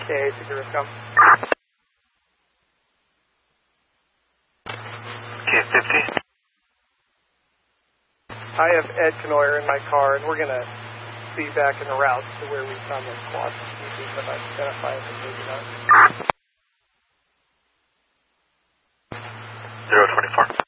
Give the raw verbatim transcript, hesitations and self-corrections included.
Okay, Secure Come. K fifty. I have Ed Canoyer in my car, and we're going to be back in the route to where we found the squad. We can identify it as maybe not. zero twenty-four.